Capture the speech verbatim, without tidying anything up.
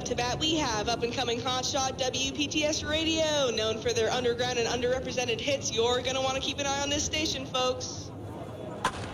to bat, we have up-and-coming hotshot W P T S Radio, known for their underground and underrepresented hits. You're going to want to keep an eye on this station, folks.